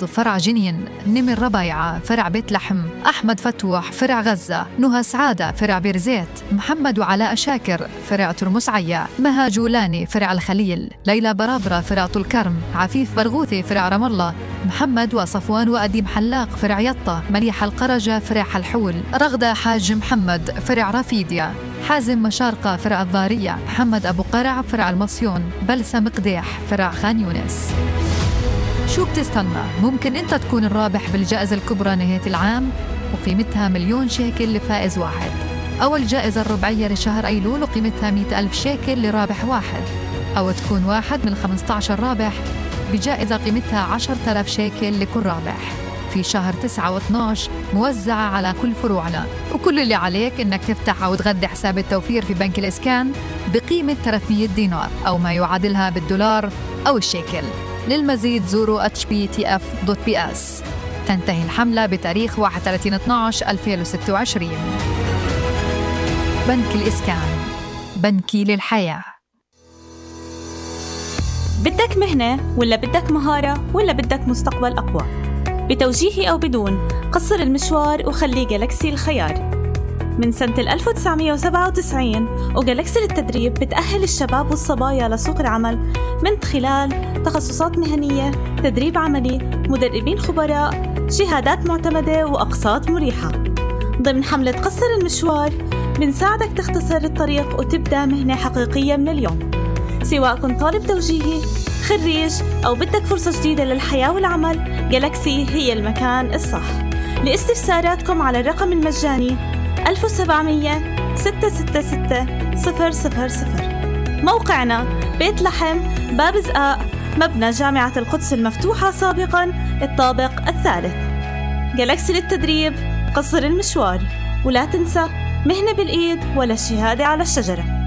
عوض فرع جنين، نمر ربيعة فرع بيت لحم، أحمد فتوح فرع غزة، نهى سعادة فرع بيرزيت، محمد وعلاء شاكر فرع ترمس عيا، مها جولاني فرع الخليل، ليلى برابرة فرع طول كرم، عفيف برغوثي فرع رام الله، محمد وصفوان وأديم حلاق فرع يطة، مليحة القرجة فرع حلحول، رغدة حاج محمد فرع رافيديا، حازم مشارقة فرع الضارية، محمد أبو قرع فرع المصيون، بلسم قديح فرع خان يونس. شو بتستنى؟ ممكن أنت تكون الرابح بالجائزة الكبرى نهاية العام وقيمتها 1,000,000 شيكل لفائز واحد، أو الجائزة الربعية لشهر أيلول وقيمتها 100,000 شيكل لرابح واحد، أو تكون واحد من 15 رابح بجائزة قيمتها 10,000 شيكل لكل رابح في شهر 9 و12 موزعة على كل فروعنا. وكل اللي عليك إنك تفتح أو تغذي حساب التوفير في بنك الإسكان بقيمة 300 دينار أو ما يعادلها بالدولار أو الشيكل. للمزيد زوروا hptf.bs. تنتهي الحملة بتاريخ 31/12/2026. بنك الإسكان، بنكي للحياة. بدك مهنة ولا بدك مهارة ولا بدك مستقبل أقوى؟ بتوجيهي أو بدون، قصر المشوار وخلي جالكسي الخيار. من سنة 1997 وجالكسي للتدريب بتأهل الشباب والصبايا لسوق العمل من خلال تخصصات مهنية، تدريب عملي، مدربين خبراء، شهادات معتمدة وأقساط مريحة. ضمن حملة قصر المشوار بنساعدك تختصر الطريق وتبدأ مهنة حقيقية من اليوم. سواء كنت طالب توجيهي، خريج، أو بدك فرصة جديدة للحياة والعمل، جالكسي هي المكان الصح. لاستفساراتكم على الرقم المجاني 1700-666-000. موقعنا بيت لحم، باب زقاق، مبنى جامعة القدس المفتوحة سابقاً، الطابق الثالث. جالكسي للتدريب، قصر المشوار، ولا تنسى مهنة بالإيد ولا الشهادة على الشجرة.